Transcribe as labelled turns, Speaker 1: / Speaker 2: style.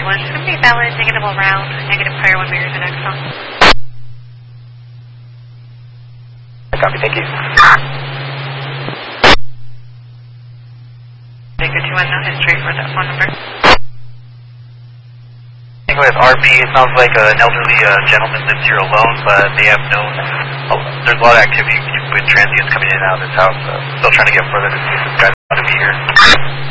Speaker 1: 221. It's going to be valid, negative all round, negative player 1 meters and Exxon.
Speaker 2: Copy, thank you.
Speaker 1: Baker 21, no history for that phone number.
Speaker 2: With RP, it sounds like an elderly gentleman lives here alone, but they have no, there's a lot of activity with transients coming in and out of this house. Still trying to get further to see if this guy's going to be here.